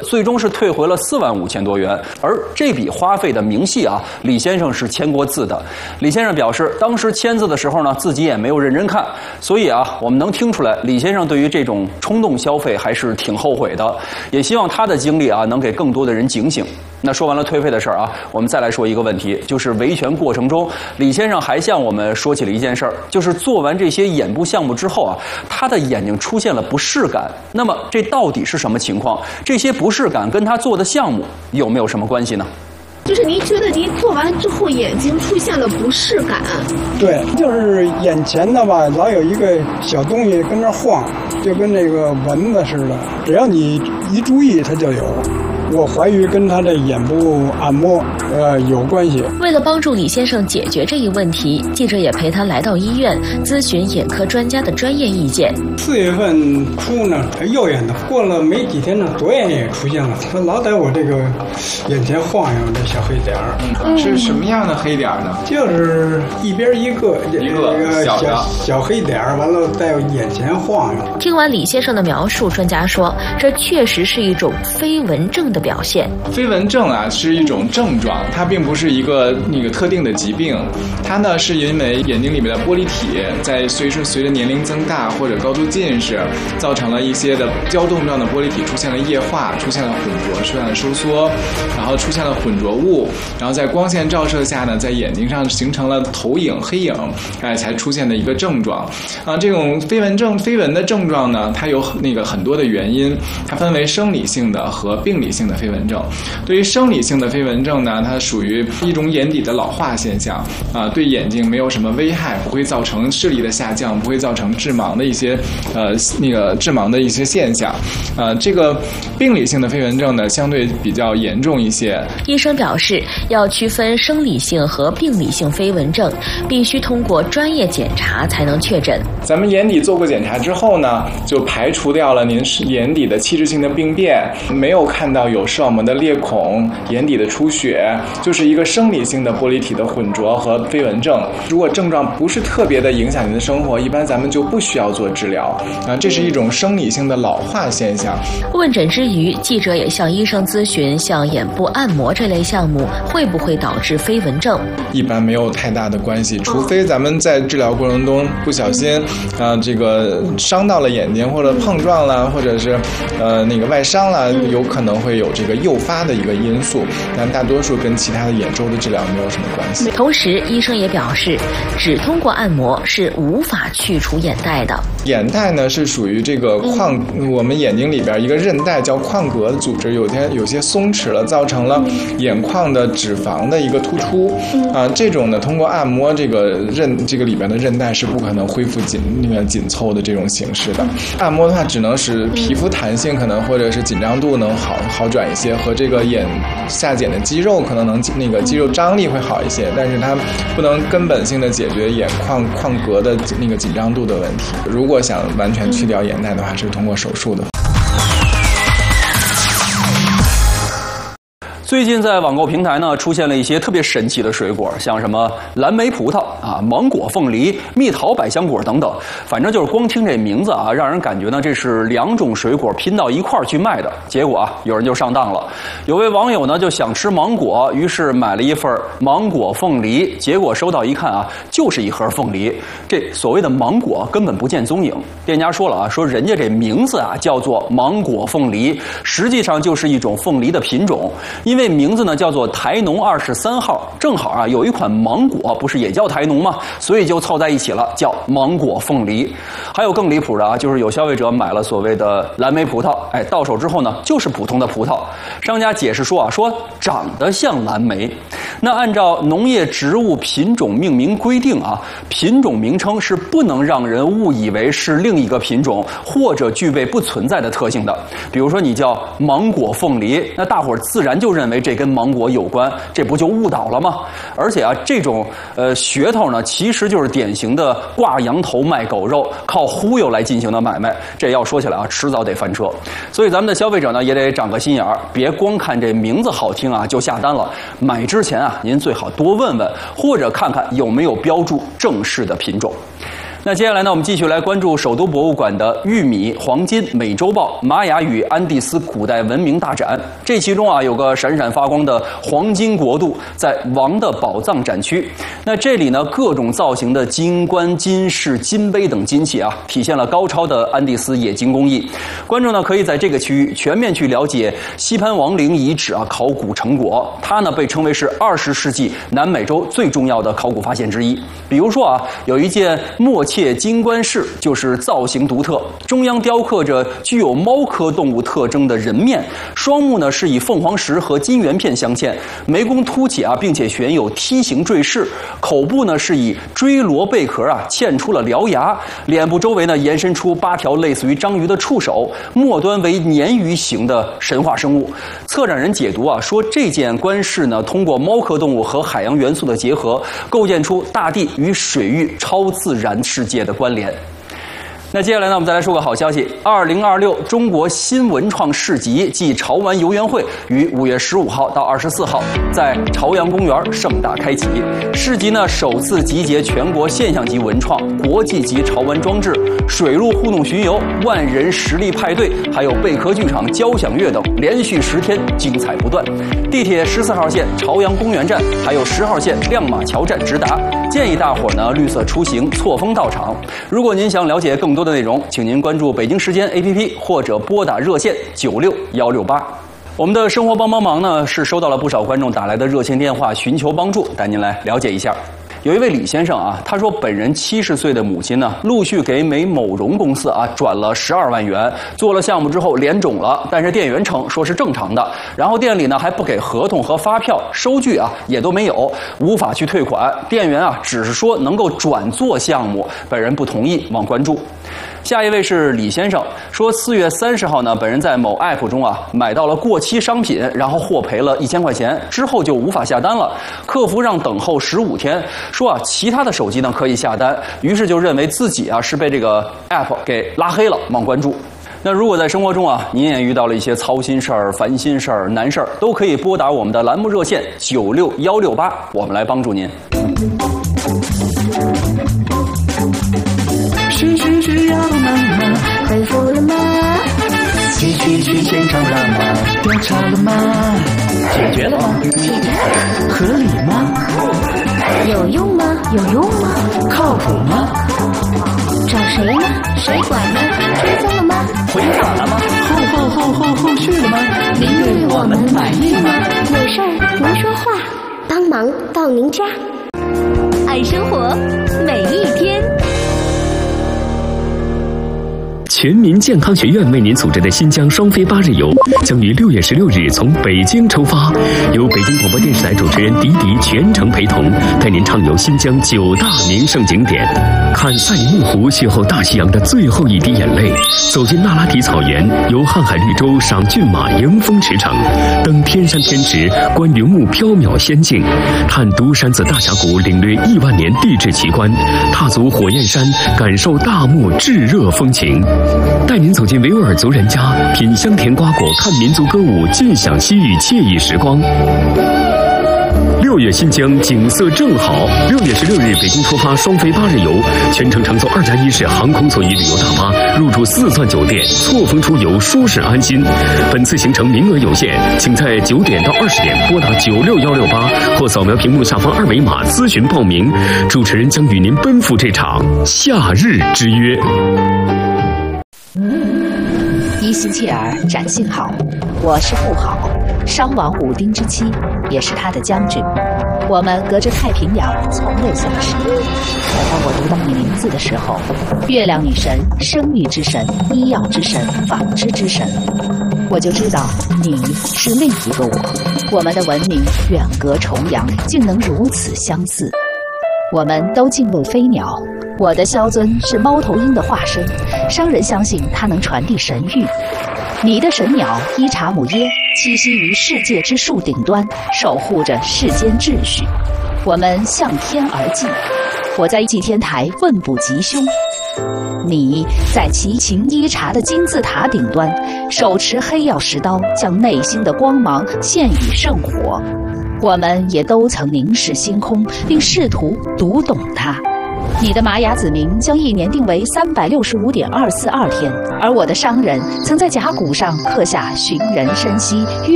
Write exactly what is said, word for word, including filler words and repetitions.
最终是退回了四万五千多元。而这笔花费的明细啊，李先生是签过字的。李先生表示，当时签字的时候呢，自己也没有认真看，所以啊，我们能听出来，李先生对于这种冲动消费还是挺后悔的。也希望他的经历啊，能给更多的人警醒。那说完了退费的事儿啊，我们再来说一个问题，就是维权过程中，李先生还向我们说起了一件事儿，就是做完这些眼部项目之后啊，他的眼睛出现了不适感。那么这到底是什么情况？这些不适感跟他做的项目有没有什么关系呢？ 就是您觉得您做完之后眼睛出现了不适感？ 对，就是眼前的吧，老有一个小东西跟那晃，就跟那个蚊子似的，只要你一注意，它就有。我怀疑跟他的眼部按摩呃有关系。 为了帮助李先生解决这一问题，记者也陪他来到医院咨询眼科专家的专业意见。 四月份初呢，右眼的，过了没几天呢，左眼也出现了，他老在我这个眼前晃悠这小黑点儿。 嗯，是什么样的黑点呢？ 就是一边一个一个小的小黑点儿，完了在眼前晃悠。 听完李先生的描述，专家说，这确实是一种飞蚊症的表现。 飞蚊症啊是一种症状，它并不是一个那个特定的疾病，它呢是因为眼睛里面的玻璃体在随着随着年龄增大或者高度近视，造成了一些的胶冻状的玻璃体出现了液化，出现了混浊，出现了收缩，然后出现了混浊物，然后在光线照射下呢，在眼睛上形成了投影黑影，哎，才出现的一个症状啊。这种飞蚊症飞蚊的症状呢，它有那个很多的原因，它分为生理性的和病理性的飞蚊症。对于生理性的飞蚊症呢，它属于一种眼底的老化现象啊，对眼睛没有什么危害，不会造成视力的下降，不会造成致盲的一些呃那个致盲的一些现象。呃，这个病理性的飞蚊症呢，相对比较严重一些。 医生表示，要区分生理性和病理性飞蚊症，必须通过专业检查才能确诊。 咱们眼底做过检查之后呢，就排除掉了您眼底的器质性的病变，没有看到有视网膜的裂孔、眼底的出血，就是一个生理性的玻璃体的混浊和飞蚊症。如果症状不是特别的影响您的生活，一般咱们就不需要做治疗啊，这是一种生理性的老化现象。 问诊之余，记者也向医生咨询，像眼部按摩这类项目会不会导致飞蚊症？ 一般没有太大的关系，除非咱们在治疗过程中不小心啊，这个伤到了眼睛，或者碰撞了，或者是呃那个外伤了，有可能会有这个诱发的一个因素，但大多数跟其他的眼周的治疗没有什么关系。 同时，医生也表示，只通过按摩是无法去除眼袋的。 眼袋呢是属于这个眶，我们眼睛里边一个韧带叫眶隔的组织，有些有些松弛了，造成了眼眶的脂肪的一个突出啊。这种呢，通过按摩这个韧这个里边的韧带是不可能恢复紧那个紧凑的这种形式的。按摩的话，只能使皮肤弹性可能或者是紧张度能好好转一些，和这个眼下睑的肌肉可能能那个肌肉张力会好一些，但是它不能根本性的解决眼眶眶隔的那个紧张度的问题。如果想完全去掉眼袋的话，是通过手术的。 最近在网购平台呢，出现了一些特别神奇的水果，像什么蓝莓葡萄啊、芒果凤梨、蜜桃百香果等等。反正就是光听这名字啊，让人感觉呢这是两种水果拼到一块儿去卖的。结果啊，有人就上当了。有位网友呢就想吃芒果，于是买了一份芒果凤梨，结果收到一看啊，就是一盒凤梨。这所谓的芒果根本不见踪影。店家说了啊，说人家这名字啊叫做芒果凤梨，实际上就是一种凤梨的品种。因因为名字呢叫做台农二十三号，正好啊有一款芒果不是也叫台农吗？所以就凑在一起了，叫芒果凤梨。还有更离谱的啊，就是有消费者买了所谓的蓝莓葡萄，哎，到手之后呢就是普通的葡萄。商家解释说啊，说长得像蓝莓。那按照农业植物品种命名规定啊，品种名称是不能让人误以为是另一个品种或者具备不存在的特性的。比如说你叫芒果凤梨，那大伙儿自然就认为这跟芒果有关，这不就误导了吗？而且啊，这种呃噱头呢，其实就是典型的挂羊头卖狗肉，靠忽悠来进行的买卖。这要说起来啊，迟早得翻车。所以咱们的消费者呢，也得长个心眼儿，别光看这名字好听啊就下单了。买之前啊，您最好多问问，或者看看有没有标注正式的品种。 那接下来呢，我们继续来关注首都博物馆的玉米、黄金、美洲豹、玛雅与安第斯古代文明大展。这其中啊，有个闪闪发光的黄金国度，在王的宝藏展区。那这里呢，各种造型的金冠、金饰、金杯等金器啊，体现了高超的安第斯冶金工艺。观众呢，可以在这个区域全面去了解西潘王陵遗址啊考古成果。它呢，被称为是二十世纪南美洲最重要的考古发现之一。比如说啊，有一件默切金冠饰，就是造型独特，中央雕刻着具有猫科动物特征的人面，双目呢是以凤凰石和金圆片镶嵌，眉弓凸起啊，并且悬有梯形坠饰，口部呢是以锥螺贝壳啊嵌出了獠牙，脸部周围呢延伸出八条类似于章鱼的触手，末端为鲶鱼形的神话生物。策展人解读啊说，这件冠饰呢通过猫科动物和海洋元素的结合，构建出大地与水域超自然世界的关联。那接下来呢，我们再来说个好消息。二零二六中国新文创市集暨潮玩游园会于五月十五号到二十四号在朝阳公园盛大开启。市集呢首次集结全国现象级文创、国际级潮玩装置、水陆互动巡游、万人实力派对，还有贝壳剧场、交响乐等，连续十天精彩不断。地铁十四号线朝阳公园站，还有十号线亮马桥站直达。建议大伙呢绿色出行，错峰到场。如果您想了解更多的内容，请您关注北京时间 A P P 或者拨打热线九六幺六八。我们的生活帮帮忙呢，是收到了不少观众打来的热线电话，寻求帮助，带您来了解一下。有一位李先生啊，他说本人七十岁的母亲呢，陆续给美某荣公司啊转了十二万元，做了项目之后脸肿了，但是店员称说是正常的，然后店里呢还不给合同和发票，收据啊也都没有，无法去退款。店员啊只是说能够转做项目，本人不同意，望关注。下一位是李先生，说四月三十号呢，本人在某 app 中啊买到了过期商品，然后获赔了一千块钱，之后就无法下单了。客服让等候十五天，说啊其他的手机呢可以下单，于是就认为自己啊是被这个 app 给拉黑了，望关注。那如果在生活中啊，您也遇到了一些操心事儿、烦心事儿、难事儿，都可以拨打我们的栏目热线九六幺六八，我们来帮助您。 是是是要妈妈回复了吗？继续去现场了吗？调查了吗？解决了吗？ 解决了。 合理吗？ 有用吗？有用吗？ 靠谱吗？ 找谁呢？谁管呢？追踪了吗？ 回访了吗？后后后后后续了吗？ 您对我们满意吗？有事儿能说话，帮忙到您家。 爱生活，每一天。 全民健康学院为您组织的新疆双飞八日游将于六月十六日从北京出发，由北京广播电视台主持人迪迪全程陪同，带您畅游新疆九大名胜景点，看赛里木湖邂逅大西洋的最后一滴眼泪，走进那拉提草原，游瀚海绿洲，赏骏马，迎风驰骋，登天山天池，观云雾缥缈仙境，探独山子大峡谷，领略亿万年地质奇观，踏足火焰山，感受大漠炙热风情。带您走进维吾尔族人家，品香甜瓜果，看民族歌舞，尽享西域惬意时光。六月新疆景色正好，六月十六日北京出发双飞八日游，全程乘坐二加一式航空座椅旅游大巴，入住四钻酒店，错峰出游，舒适安心。本次行程名额有限，请在九点到二十点拨打九六幺六八或扫描屏幕下方二维码咨询报名。主持人将与您奔赴这场夏日之约。 伊西切尔展信好，我是妇好，商王武丁之妻，也是他的将军。我们隔着太平洋从未相识。可当我读到你名字的时候，月亮女神、生育之神、医药之神、纺织之神，我就知道你是另一个我。我们的文明远隔重洋，竟能如此相似。我们都敬畏飞鸟，我的萧尊是猫头鹰的化身，商人相信它能传递神谕。你的神鸟伊查姆耶栖息于世界之树顶端，守护着世间秩序。我们向天而祭，我在祭天台问卜吉凶，你在齐秦伊察的金字塔顶端，手持黑曜石刀，将内心的光芒献与圣火。我们也都曾凝视星空，并试图读懂它。 你的玛雅子民将一年定为三百六十五点二四二天，而我的商人曾在甲骨上刻下寻人深溪。